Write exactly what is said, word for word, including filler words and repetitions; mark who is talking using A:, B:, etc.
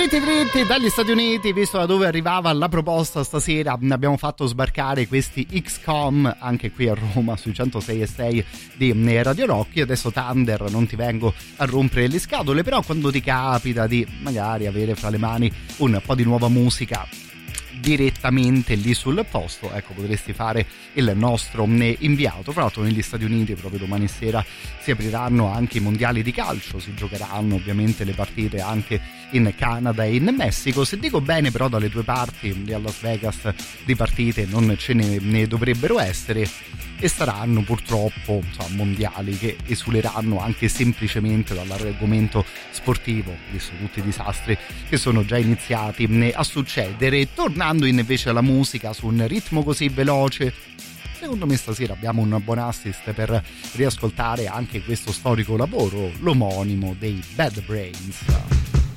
A: Dritti dritti dagli Stati Uniti, visto da dove arrivava la proposta stasera, abbiamo fatto sbarcare questi X COM anche qui a Roma sui centosei e sei di Radio Rock. Io adesso Thunder non ti vengo a rompere le scatole, però quando ti capita di magari avere fra le mani un po' di nuova musica direttamente lì sul posto, ecco, potresti fare il nostro inviato. Fra l'altro negli Stati Uniti proprio domani sera si apriranno anche i mondiali di calcio, si giocheranno ovviamente le partite anche in Canada e in Messico. Se dico bene, però dalle due parti lì a Las Vegas di partite non ce ne, ne dovrebbero essere, e saranno purtroppo insomma, mondiali che esuleranno anche semplicemente dall'argomento sportivo, visto tutti i disastri che sono già iniziati a succedere. Tornando invece alla musica su un ritmo così veloce, secondo me stasera abbiamo un buon assist per riascoltare anche questo storico lavoro, l'omonimo dei Bad Brains.